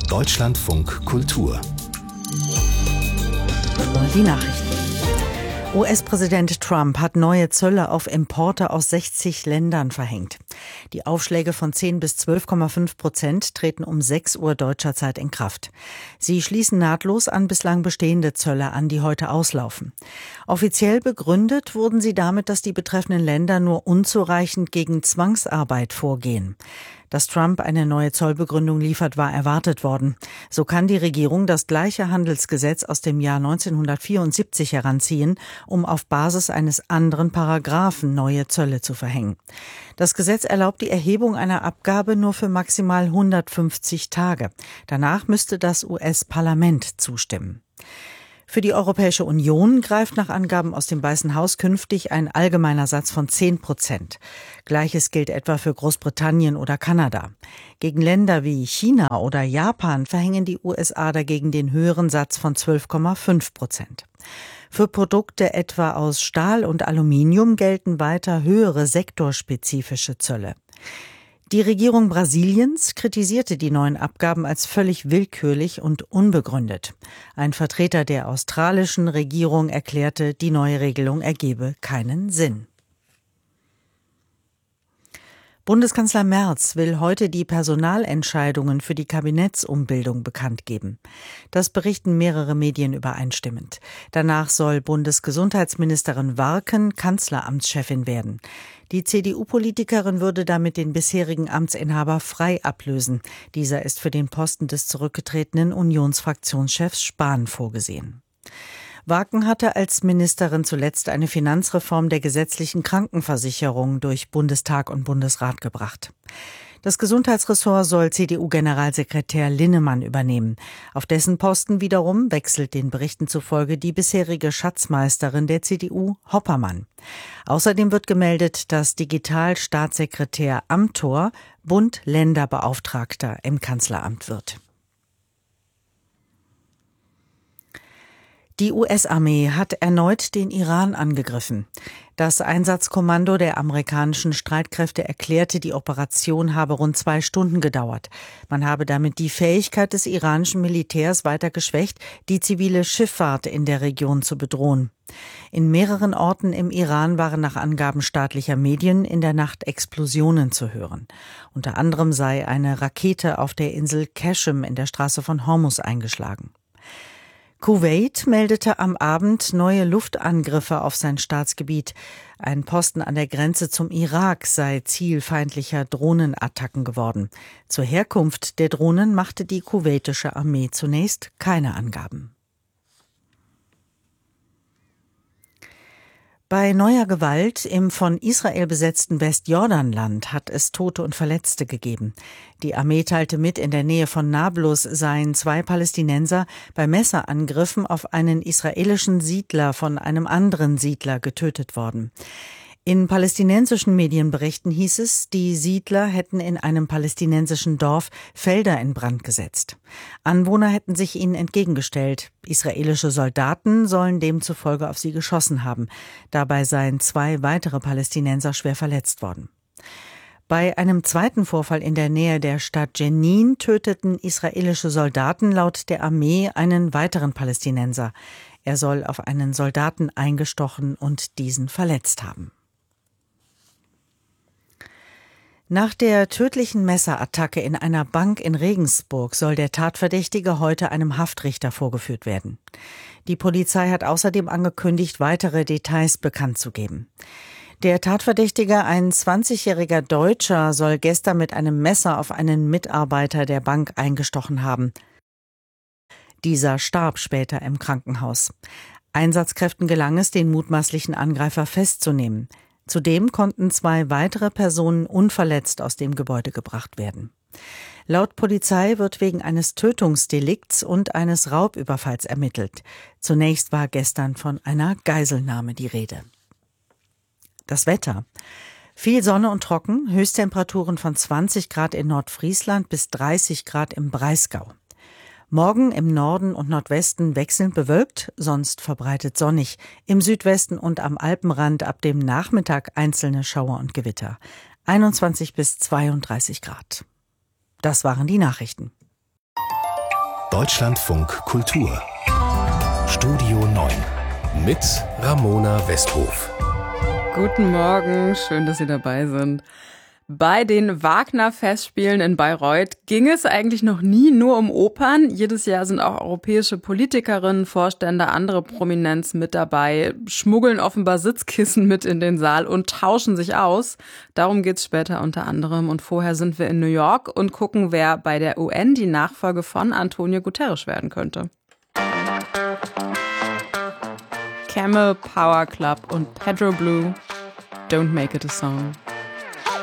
Deutschlandfunk Kultur. Die Nachrichten. US-Präsident Trump hat neue Zölle auf Importe aus 60 Ländern verhängt. Die Aufschläge von 10 bis 12,5% treten um 6 Uhr deutscher Zeit in Kraft. Sie schließen nahtlos an bislang bestehende Zölle an, die heute auslaufen. Offiziell begründet wurden sie damit, dass die betreffenden Länder nur unzureichend gegen Zwangsarbeit vorgehen. Dass Trump eine neue Zollbegründung liefert, war erwartet worden. So kann die Regierung das gleiche Handelsgesetz aus dem Jahr 1974 heranziehen, um auf Basis eines anderen Paragraphen neue Zölle zu verhängen. Das Gesetz erlaubt die Erhebung einer Abgabe nur für maximal 150 Tage. Danach müsste das US-Parlament zustimmen. Für die Europäische Union greift nach Angaben aus dem Weißen Haus künftig ein allgemeiner Satz von 10%. Gleiches gilt etwa für Großbritannien oder Kanada. Gegen Länder wie China oder Japan verhängen die USA dagegen den höheren Satz von 12,5%. Für Produkte etwa aus Stahl und Aluminium gelten weiter höhere sektorspezifische Zölle. Die Regierung Brasiliens kritisierte die neuen Abgaben als völlig willkürlich und unbegründet. Ein Vertreter der australischen Regierung erklärte, die neue Regelung ergebe keinen Sinn. Bundeskanzler Merz will heute die Personalentscheidungen für die Kabinettsumbildung bekannt geben. Das berichten mehrere Medien übereinstimmend. Danach soll Bundesgesundheitsministerin Warken Kanzleramtschefin werden. Die CDU-Politikerin würde damit den bisherigen Amtsinhaber frei ablösen. Dieser ist für den Posten des zurückgetretenen Unionsfraktionschefs Spahn vorgesehen. Warken hatte als Ministerin zuletzt eine Finanzreform der gesetzlichen Krankenversicherung durch Bundestag und Bundesrat gebracht. Das Gesundheitsressort soll CDU-Generalsekretär Linnemann übernehmen. Auf dessen Posten wiederum wechselt den Berichten zufolge die bisherige Schatzmeisterin der CDU, Hoppermann. Außerdem wird gemeldet, dass Digitalstaatssekretär Amthor Bund-Länder-Beauftragter im Kanzleramt wird. Die US-Armee hat erneut den Iran angegriffen. Das Einsatzkommando der amerikanischen Streitkräfte erklärte, die Operation habe rund 2 Stunden gedauert. Man habe damit die Fähigkeit des iranischen Militärs weiter geschwächt, die zivile Schifffahrt in der Region zu bedrohen. In mehreren Orten im Iran waren nach Angaben staatlicher Medien in der Nacht Explosionen zu hören. Unter anderem sei eine Rakete auf der Insel Qashem in der Straße von Hormuz eingeschlagen. Kuwait meldete am Abend neue Luftangriffe auf sein Staatsgebiet. Ein Posten an der Grenze zum Irak sei Ziel feindlicher Drohnenattacken geworden. Zur Herkunft der Drohnen machte die kuwaitische Armee zunächst keine Angaben. Bei neuer Gewalt im von Israel besetzten Westjordanland hat es Tote und Verletzte gegeben. Die Armee teilte mit, in der Nähe von Nablus seien 2 Palästinenser bei Messerangriffen auf einen israelischen Siedler von einem anderen Siedler getötet worden. In palästinensischen Medienberichten hieß es, die Siedler hätten in einem palästinensischen Dorf Felder in Brand gesetzt. Anwohner hätten sich ihnen entgegengestellt. Israelische Soldaten sollen demzufolge auf sie geschossen haben. Dabei seien 2 weitere Palästinenser schwer verletzt worden. Bei einem zweiten Vorfall in der Nähe der Stadt Jenin töteten israelische Soldaten laut der Armee einen weiteren Palästinenser. Er soll auf einen Soldaten eingestochen und diesen verletzt haben. Nach der tödlichen Messerattacke in einer Bank in Regensburg soll der Tatverdächtige heute einem Haftrichter vorgeführt werden. Die Polizei hat außerdem angekündigt, weitere Details bekannt zu geben. Der Tatverdächtige, ein 20-jähriger Deutscher, soll gestern mit einem Messer auf einen Mitarbeiter der Bank eingestochen haben. Dieser starb später im Krankenhaus. Einsatzkräften gelang es, den mutmaßlichen Angreifer festzunehmen. Zudem konnten 2 weitere Personen unverletzt aus dem Gebäude gebracht werden. Laut Polizei wird wegen eines Tötungsdelikts und eines Raubüberfalls ermittelt. Zunächst war gestern von einer Geiselnahme die Rede. Das Wetter. Viel Sonne und trocken, Höchsttemperaturen von 20 Grad in Nordfriesland bis 30 Grad im Breisgau. Morgen im Norden und Nordwesten wechselnd bewölkt, sonst verbreitet sonnig. Im Südwesten und am Alpenrand ab dem Nachmittag einzelne Schauer und Gewitter. 21 bis 32 Grad. Das waren die Nachrichten. Deutschlandfunk Kultur. Studio 9 mit Ramona Westhof. Guten Morgen, schön, dass Sie dabei sind. Bei den Wagner-Festspielen in Bayreuth ging es eigentlich noch nie nur um Opern. Jedes Jahr sind auch europäische Politikerinnen, Vorstände, andere Prominenz mit dabei, schmuggeln offenbar Sitzkissen mit in den Saal und tauschen sich aus. Darum geht's später unter anderem. Und vorher sind wir in New York und gucken, wer bei der UN die Nachfolge von Antonio Guterres werden könnte. Camel, Power Club und Pedro Blue, Don't Make It a Song.